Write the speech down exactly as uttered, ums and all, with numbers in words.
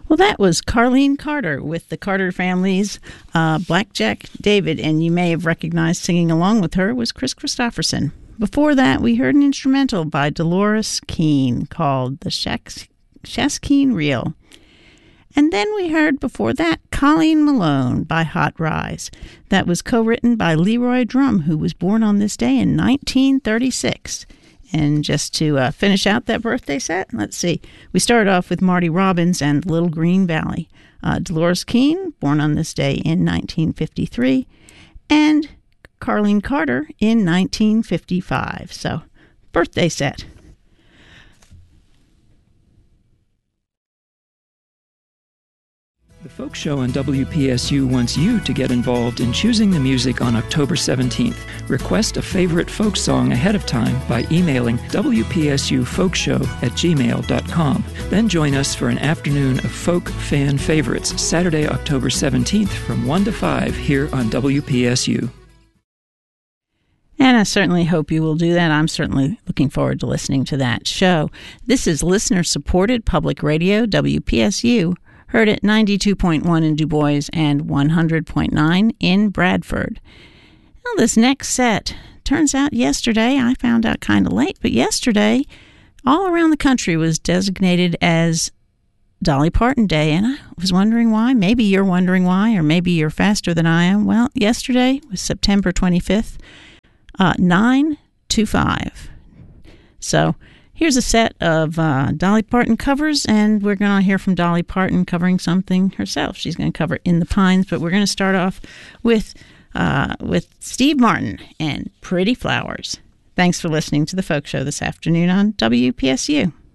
Well, that was Carlene Carter with the Carter Family's uh, Blackjack David, and you may have recognized singing along with her was Chris Christopherson. Before that, we heard an instrumental by Dolores Keane called the Shas- Shaskeen Reel. And then we heard before that Colleen Malone by Hot Rise. That was co-written by Leroy Drum, who was born on this day in nineteen thirty-six. And just to uh, finish out that birthday set, let's see. We started off with Marty Robbins and Little Green Valley. Uh, Dolores Keane, born on this day in nineteen fifty-three. And Carlene Carter in nineteen fifty-five. So, birthday set. The Folk Show on W P S U wants you to get involved in choosing the music on October seventeenth. Request a favorite folk song ahead of time by emailing W P S U folkshow at gmail dot com. Then join us for an afternoon of folk fan favorites, Saturday, October seventeenth from one to five here on W P S U. And I certainly hope you will do that. I'm certainly looking forward to listening to that show. This is listener-supported public radio, W P S U, heard at ninety-two point one in Du Bois and one hundred point nine in Bradford. Now, this next set, turns out yesterday, I found out kind of late, but yesterday, all around the country was designated as Dolly Parton Day, and I was wondering why. Maybe you're wondering why, or maybe you're faster than I am. Well, yesterday was September twenty-fifth, uh, nine two five. So, here's a set of uh, Dolly Parton covers, and we're going to hear from Dolly Parton covering something herself. She's going to cover In the Pines, but we're going to start off with uh, with Steve Martin and Pretty Flowers. Thanks for listening to the Folk Show this afternoon on W P S U.